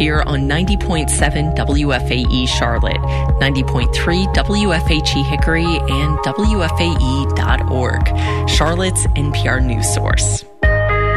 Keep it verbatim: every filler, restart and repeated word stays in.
here on ninety point seven W F A E Charlotte, ninety point three W F H E Hickory, and W F A E dot org, Charlotte's N P R news source.